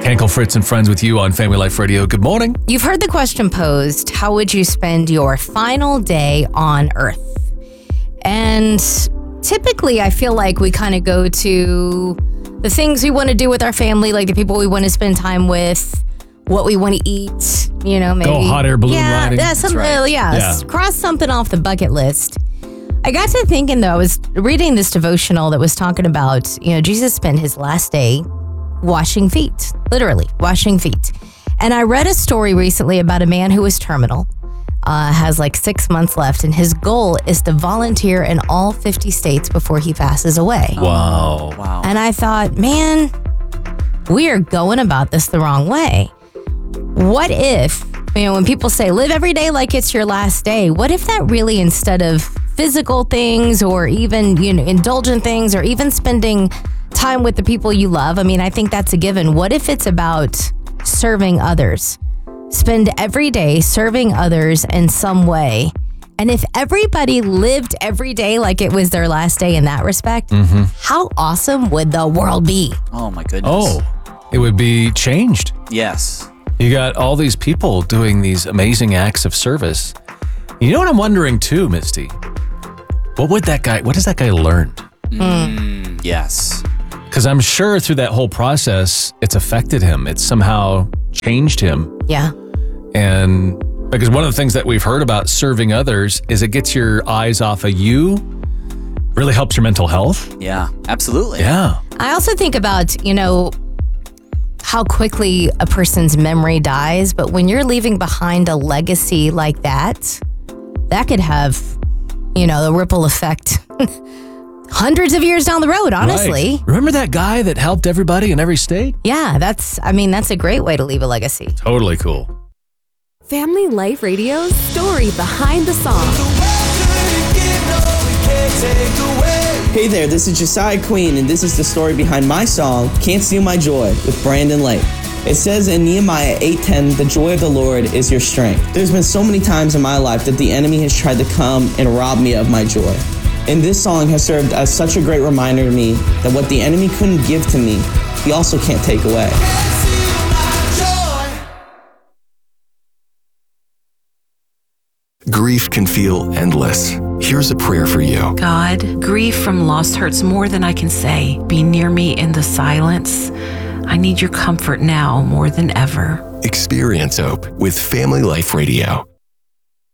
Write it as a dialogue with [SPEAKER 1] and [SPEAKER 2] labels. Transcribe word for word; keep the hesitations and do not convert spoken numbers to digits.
[SPEAKER 1] Hankel, Fritz, and Friends with you on Family Life Radio. Good morning.
[SPEAKER 2] You've heard the question posed, how would you spend your final day on Earth? And typically, I feel like we kind of go to the things we want to do with our family, like the people we want to spend time with, what we want to eat, you know, maybe.
[SPEAKER 1] Go hot air balloon
[SPEAKER 2] yeah,
[SPEAKER 1] riding.
[SPEAKER 2] That's something,
[SPEAKER 1] That's right.
[SPEAKER 2] yeah,
[SPEAKER 1] Yeah.
[SPEAKER 2] cross something off the bucket list. I got to thinking, though, I was reading this devotional that was talking about, you know, Jesus spent his last day washing feet, literally washing feet. And I read a story recently about a man who was terminal, uh, has like six months left, and his goal is to volunteer in all fifty states before he passes away.
[SPEAKER 1] Wow.
[SPEAKER 3] Wow.
[SPEAKER 2] And I thought, man, we are going about this the wrong way. What if, you know, when people say live every day like it's your last day, what if that really, instead of physical things or even, you know, indulgent things or even spending time with the people you love, I mean, I think that's a given. What if it's about serving others? Spend every day serving others in some way. And if everybody lived every day like it was their last day in that respect,
[SPEAKER 1] Mm-hmm.
[SPEAKER 2] how awesome would the world be?
[SPEAKER 3] Oh my goodness.
[SPEAKER 1] Oh, it would be changed.
[SPEAKER 3] Yes.
[SPEAKER 1] You got all these people doing these amazing acts of service. You know what I'm wondering too, Misty? What would that guy, what has that guy learned?
[SPEAKER 3] Mm, yes.
[SPEAKER 1] Because I'm sure through that whole process, it's affected him. It's somehow changed him.
[SPEAKER 2] Yeah.
[SPEAKER 1] And because one of the things that we've heard about serving others is it gets your eyes off of you, really helps your mental health.
[SPEAKER 3] Yeah, absolutely.
[SPEAKER 1] Yeah.
[SPEAKER 2] I also think about, you know, how quickly a person's memory dies, but when you're leaving behind a legacy like that, that could have, you know, the ripple effect hundreds of years down the road, honestly.
[SPEAKER 1] Right. Remember that guy that helped everybody in every state?
[SPEAKER 2] Yeah, that's, I mean, that's a great way to leave a legacy.
[SPEAKER 1] Totally cool.
[SPEAKER 4] Family Life Radio's story behind the song.
[SPEAKER 5] Hey there, this is Josiah Queen, and this is the story behind my song, Can't Steal My Joy, with Brandon Lake. It says in Nehemiah eight ten, the joy of the Lord is your strength. There's been so many times in my life that the enemy has tried to come and rob me of my joy. And this song has served as such a great reminder to me that what the enemy couldn't give to me, he also can't take away.
[SPEAKER 6] Grief can feel endless. Here's a prayer for you.
[SPEAKER 7] God, grief from loss hurts more than I can say. Be near me in the silence. I need your comfort now more than ever.
[SPEAKER 6] Experience hope with Family Life Radio.